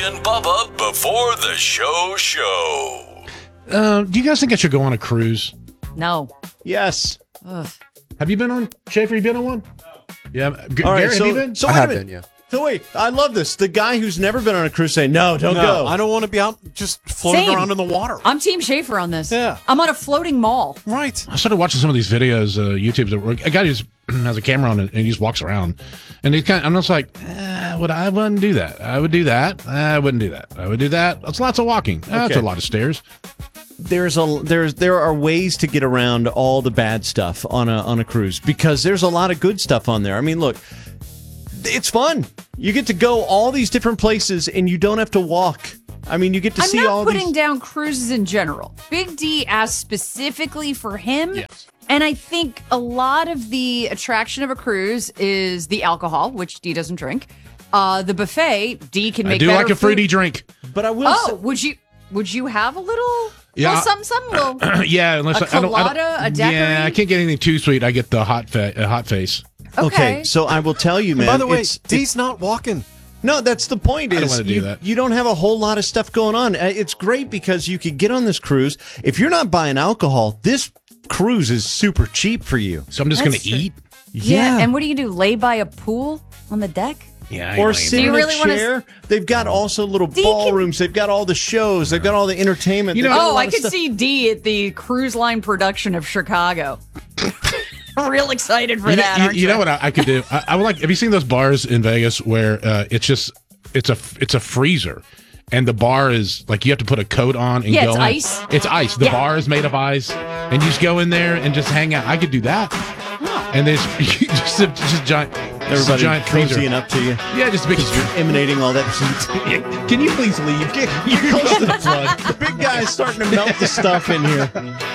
and Bubba before the show. Do you guys think I should go on a cruise? No. Yes. Ugh. Have you been on? Schaefer, you been on one? Yeah. All right, Gary, have you been? So I wait a have minute. been, yeah. So wait, I love this. The guy who's never been on a cruise saying, no, don't go. I don't want to be out just floating Same. around in the water. I'm Team Schaefer on this. Yeah. I'm on a floating mall. Right. I started watching some of these videos, YouTube. A guy just has a camera on it and he just walks around, and he's I'm just like, I wouldn't do that. I would do that. I wouldn't do that. I would do that. That's lots of walking. That's a lot of stairs. There are ways to get around all the bad stuff on a cruise because there's a lot of good stuff on there. I mean, look, it's fun. You get to go all these different places and you don't have to walk. I mean, you get to see all I'm not putting these. down cruises in general. Big D asked specifically for him. Yes. And I think a lot of the attraction of a cruise is the alcohol, which D doesn't drink. The buffet, D can make I do better like a fruity food. drink. But I will. Oh, would you have a little? Yeah. Well, some will. Yeah, unless A I don't. colada, a daiquiri? Yeah, I can't get anything too sweet. I get the hot face. Okay, so I will tell you, man. By the way, it's- D's not walking. No, that's the point. I don't Is wanna do you, that. you don't have a whole lot of stuff going on. It's great because you could get on this cruise. If you're not buying alcohol, this cruise is super cheap for you. So I'm just going That's to true. eat. Yeah. And what do you do? Lay by a pool on the deck? Yeah, Or sit Do you in really a wanna chair. They've got also little can- ballrooms. They've got all the shows. They've got all the entertainment. You They've know- got a Oh, lot I of could stuff. see D at the cruise line production of Chicago. Real excited for that, aren't you? You know what I could do? I would like. Have you seen those bars in Vegas where it's a freezer, and the bar is like you have to put a coat on and Yeah, go it's in. ice. It's ice. The Yeah. bar is made of ice, and you just go in there and just hang out. I could do that. And there's just a giant, Everybody giant freezer. cozying up to you. Yeah, just big. Emanating all that heat. Can you please leave? You're close to the plug. The big guy's starting to melt the stuff in here.